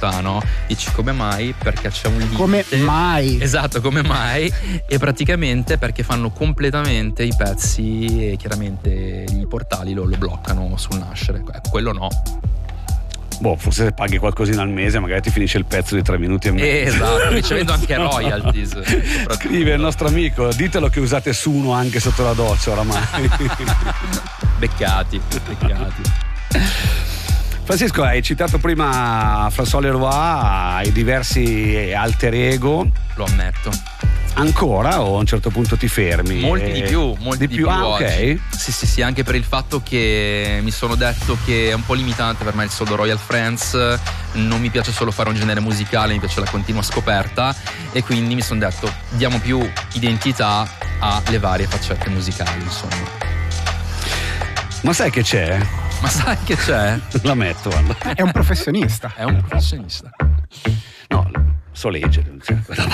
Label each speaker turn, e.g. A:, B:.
A: lontano. Dici come mai? Perché c'è un limite.
B: Come mai?
A: Esatto, come mai? E praticamente perché fanno completamente i pezzi e chiaramente i portali lo bloccano sul nascere. Quello no.
C: Boh, forse se paghi qualcosina al mese magari ti finisce il pezzo di 3 minuti e mezzo.
A: Esatto, ricevendo anche royalties.
C: Scrive il nostro amico: ditelo che usate Suno anche sotto la doccia oramai.
A: Beccati.
C: Francesco, hai citato prima François Leroy, i diversi alter ego.
A: Lo ammetto.
C: Ancora o a un certo punto ti fermi?
A: Molti di più
C: Ah,
A: oggi.
C: ok.
A: Sì, anche per il fatto che mi sono detto che è un po' limitante per me il solo Royal Friends, non mi piace solo fare un genere musicale, mi piace la continua scoperta, e quindi mi sono detto diamo più identità alle varie faccette musicali, insomma.
C: Ma sai che c'è? La metto, guarda.
B: È un professionista.
A: È un professionista.
C: No, so leggere, non c'è quella